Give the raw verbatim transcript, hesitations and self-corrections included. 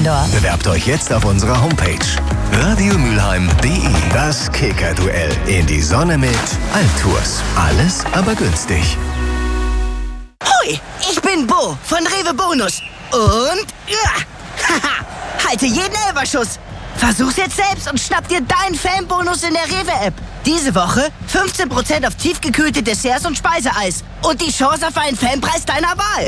Eppendorf. Bewerbt euch jetzt auf unserer Homepage radiomülheim punkt de. Das Kicker-Duell in die Sonne mit Altours. Alles, aber günstig. Hui, ich bin Bo von Rewe Bonus. Und ja, haha, halte jeden Elberschuss. Versuch's jetzt selbst und schnapp dir deinen Fanbonus in der Rewe-App. Diese Woche fünfzehn Prozent auf tiefgekühlte Desserts und Speiseeis. Und die Chance auf einen Fanpreis deiner Wahl.